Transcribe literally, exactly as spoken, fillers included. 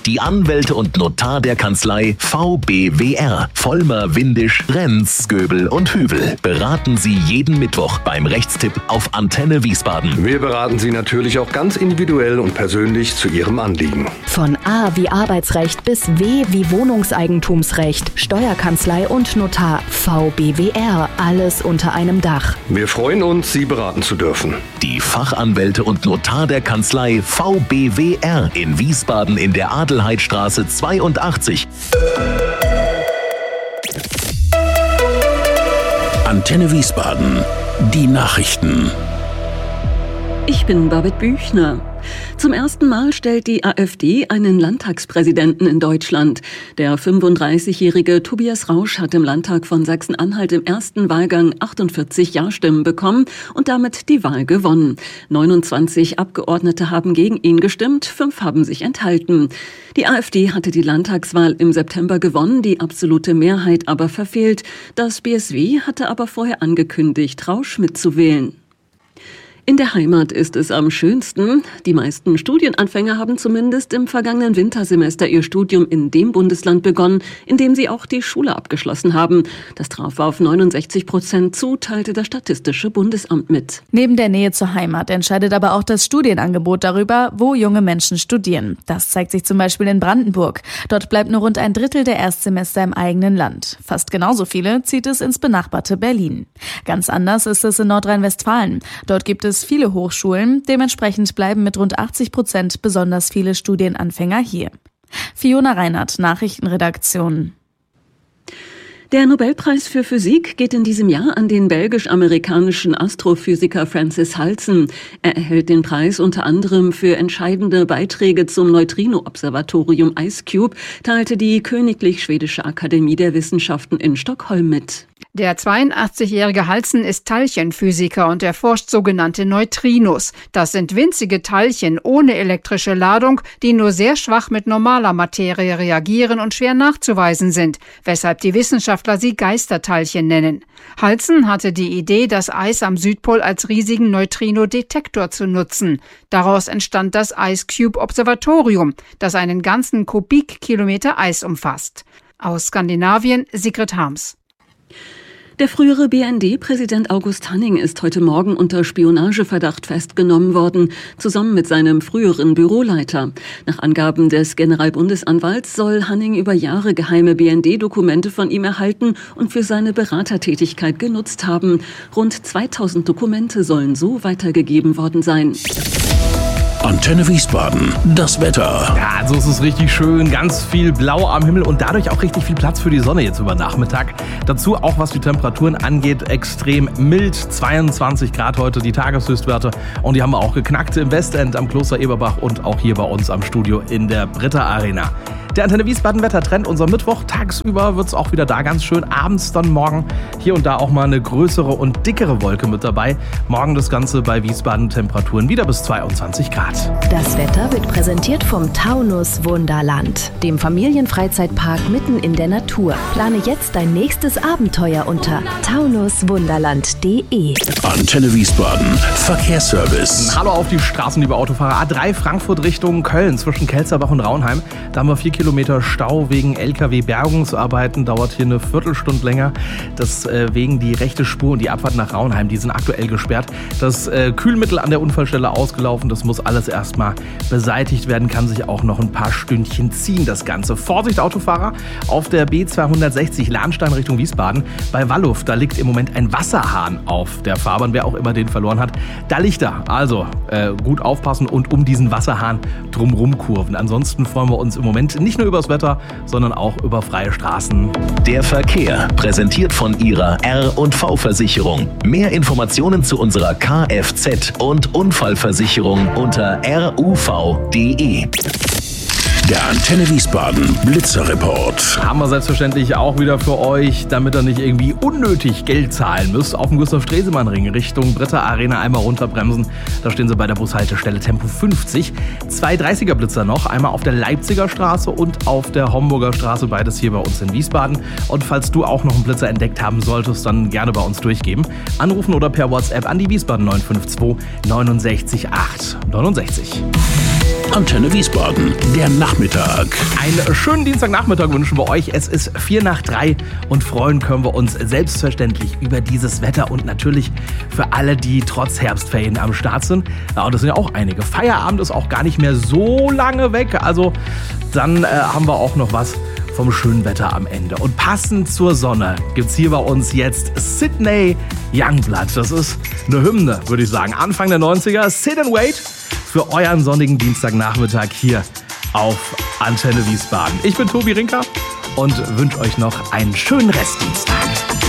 Die Anwälte und Notar der Kanzlei V B W R. Vollmer, Windisch, Renz, Göbel und Hüvel beraten Sie jeden Mittwoch beim Rechtstipp auf Antenne Wiesbaden. Wir beraten Sie natürlich auch ganz individuell und persönlich zu Ihrem Anliegen. Von A wie Arbeitsrecht bis W wie Wohnungseigentumsrecht, Steuerkanzlei und Notar. V B W R. Alles unter einem Dach. Wir freuen uns, Sie beraten zu dürfen. Die Fachanwälte und Notar der Kanzlei V B W R in Wiesbaden in der Adelheidstraße zweiundachtzig. Antenne Wiesbaden. Die Nachrichten. Ich bin Babette Büchner. Zum ersten Mal stellt die AfD einen Landtagspräsidenten in Deutschland. Der fünfunddreißigjährige Tobias Rausch hat im Landtag von Sachsen-Anhalt im ersten Wahlgang achtundvierzig Ja-Stimmen bekommen und damit die Wahl gewonnen. neunundzwanzig Abgeordnete haben gegen ihn gestimmt, fünf haben sich enthalten. Die AfD hatte die Landtagswahl im September gewonnen, die absolute Mehrheit aber verfehlt. Das B S W hatte aber vorher angekündigt, Rausch mitzuwählen. In der Heimat ist es am schönsten. Die meisten Studienanfänger haben zumindest im vergangenen Wintersemester ihr Studium in dem Bundesland begonnen, in dem sie auch die Schule abgeschlossen haben. Das traf auf neunundsechzig Prozent zu, teilte das Statistische Bundesamt mit. Neben der Nähe zur Heimat entscheidet aber auch das Studienangebot darüber, wo junge Menschen studieren. Das zeigt sich zum Beispiel in Brandenburg. Dort bleibt nur rund ein Drittel der Erstsemester im eigenen Land. Fast genauso viele zieht es ins benachbarte Berlin. Ganz anders ist es in Nordrhein-Westfalen. Dort gibt es viele Hochschulen, dementsprechend bleiben mit rund achtzig Prozent besonders viele Studienanfänger hier. Fiona Reinhardt, Nachrichtenredaktion. Der Nobelpreis für Physik geht in diesem Jahr an den belgisch-amerikanischen Astrophysiker Francis Halsen. Er erhält den Preis unter anderem für entscheidende Beiträge zum Neutrino-Observatorium IceCube, teilte die Königlich Schwedische Akademie der Wissenschaften in Stockholm mit. Der zweiundachtzigjährige Halsen ist Teilchenphysiker und erforscht sogenannte Neutrinos. Das sind winzige Teilchen ohne elektrische Ladung, die nur sehr schwach mit normaler Materie reagieren und schwer nachzuweisen sind, weshalb die Wissenschaftler sie Geisterteilchen nennen. Halsen hatte die Idee, das Eis am Südpol als riesigen Neutrino-Detektor zu nutzen. Daraus entstand das IceCube-Observatorium, das einen ganzen Kubikkilometer Eis umfasst. Aus Skandinavien, Sigrid Harms. Der frühere B N D-Präsident August Hanning ist heute Morgen unter Spionageverdacht festgenommen worden, zusammen mit seinem früheren Büroleiter. Nach Angaben des Generalbundesanwalts soll Hanning über Jahre geheime B N D-Dokumente von ihm erhalten und für seine Beratertätigkeit genutzt haben. Rund zweitausend Dokumente sollen so weitergegeben worden sein. Antenne Wiesbaden, das Wetter. Ja, also es ist richtig schön, ganz viel Blau am Himmel und dadurch auch richtig viel Platz für die Sonne jetzt über Nachmittag. Dazu auch, was die Temperaturen angeht, extrem mild, zweiundzwanzig Grad heute die Tageshöchstwerte und die haben wir auch geknackt im Westend am Kloster Eberbach und auch hier bei uns am Studio in der Britta Arena. Der Antenne Wiesbaden Wettertrend, unser Mittwoch, tagsüber wird es auch wieder da ganz schön, abends dann morgen hier und da auch mal eine größere und dickere Wolke mit dabei. Morgen das Ganze bei Wiesbaden Temperaturen wieder bis zweiundzwanzig Grad. Das Wetter wird präsentiert vom Taunus Wunderland, dem Familienfreizeitpark mitten in der Natur. Plane jetzt dein nächstes Abenteuer unter taunus wunderland punkt de. Antenne Wiesbaden, Verkehrsservice. Hallo auf die Straßen, liebe Autofahrer. A drei Frankfurt Richtung Köln zwischen Kelzerbach und Raunheim. Da haben wir vier Kilometer Stau wegen L K W-Bergungsarbeiten. Dauert hier eine Viertelstunde länger. Deswegen die rechte Spur und die Abfahrt nach Raunheim, die sind aktuell gesperrt. Das äh, Kühlmittel an der Unfallstelle ausgelaufen. Das muss alles erstmal beseitigt werden. Kann sich auch noch ein paar Stündchen ziehen, das Ganze. Vorsicht, Autofahrer. Auf der B zweihundertsechzig Lahnstein Richtung Wiesbaden. Bei Walluff, da liegt im Moment ein Wasserhahn auf der Fahrbahn. Wer auch immer den verloren hat, da liegt er. Also äh, gut aufpassen und um diesen Wasserhahn drumrum kurven. Ansonsten freuen wir uns im Moment nicht nur über das Wetter, sondern auch über freie Straßen. Der Verkehr, präsentiert von Ihrer R und V-Versicherung. Mehr Informationen zu unserer Kfz- und Unfallversicherung unter r u v punkt de. Der Antenne Wiesbaden Blitzerreport. Haben wir selbstverständlich auch wieder für euch, damit ihr nicht irgendwie unnötig Geld zahlen müsst. Auf dem Gustav-Stresemann-Ring Richtung Britta Arena einmal runterbremsen. Da stehen sie bei der Bushaltestelle Tempo fünfzig. Zwei dreißiger Blitzer noch, einmal auf der Leipziger Straße und auf der Homburger Straße, beides hier bei uns in Wiesbaden. Und falls du auch noch einen Blitzer entdeckt haben solltest, dann gerne bei uns durchgeben. Anrufen oder per WhatsApp an die Wiesbaden neun fünf zwei neun sechs acht neun sechs. Antenne Wiesbaden, der Nachmittag. Einen schönen Dienstagnachmittag wünschen wir euch. Es ist vier nach drei und freuen können wir uns selbstverständlich über dieses Wetter und natürlich für alle, die trotz Herbstferien am Start sind. Ja, und das sind ja auch einige. Feierabend ist auch gar nicht mehr so lange weg. Also dann äh, haben wir auch noch was vom schönen Wetter am Ende. Und passend zur Sonne gibt's hier bei uns jetzt Sidney Youngblood. Das ist eine Hymne, würde ich sagen. Anfang der neunziger. Sit and Wait für euren sonnigen Dienstagnachmittag hier auf Antenne Wiesbaden. Ich bin Tobi Rinker und wünsche euch noch einen schönen Restdienstag.